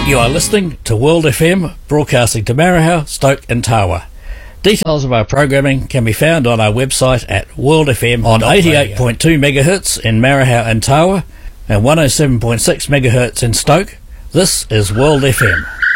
You are listening to World FM, broadcasting to Marahau, Stoke and Tawa. Details of our programming can be found on our website at World FM on 88.2 MHz in Marahau and Tawa and 107.6 MHz in Stoke. This is World FM.